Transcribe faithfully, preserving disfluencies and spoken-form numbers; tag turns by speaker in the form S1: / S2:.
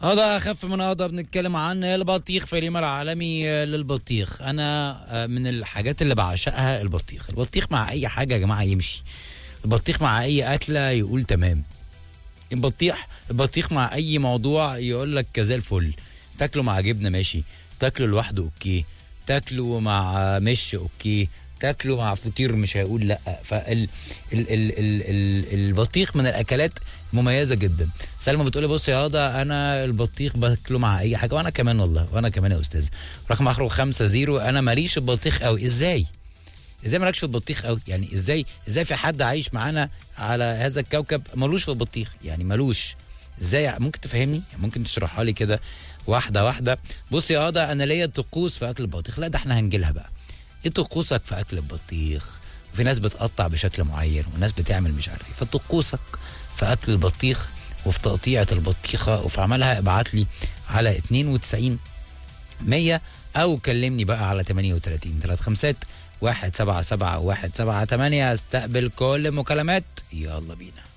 S1: هذا اخف من هذا. بنتكلم عن البطيخ في اليوم العالمي للبطيخ. انا من الحاجات اللي بعشقها البطيخ. البطيخ مع اي حاجه يا جماعه يمشي. البطيخ مع اي اكله يقول تمام. البطيخ البطيخ مع اي موضوع يقول لك زي الفل. تاكله مع جبنه ماشي، تاكله لوحده اوكي، تاكله مع مش اوكي، تاكله مع فطير مش هيقول لا. فال ال ال ال ال البطيخ من الاكلات مميزه جدا. سلمى بتقولي بص يا هذا انا البطيخ باكله مع اي حاجه، وانا كمان والله، وانا كمان يا استاذ. رقم اخره خمسة زيرو. انا ماليش البطيخ قوي. ازاي ازاي مالكش في البطيخ قوي؟ يعني ازاي ازاي في حد عايش معانا على هذا الكوكب مالوش في البطيخ؟ يعني مالوش ازاي؟ ممكن تفهمني؟ ممكن تشرحها لي كده واحده واحده؟ بص يا هذا انا ليا طقوس في اكل البطيخ. لا ده احنا هنجيلها بقى. ايه طقوسك في اكل البطيخ؟ وفي ناس بتقطع بشكل معين وناس بتعمل مش عارف ايه. فطقوسك في اكل البطيخ وفي تقطيعه البطيخه وفي عملها ابعت لي على اتنين وتسعين مية او كلمني بقى على تمانية وتلاتين تلاتة خمسة واحد سبعة سبعة واحد سبعة تمانية. استقبل كل المكالمات. يلا بينا.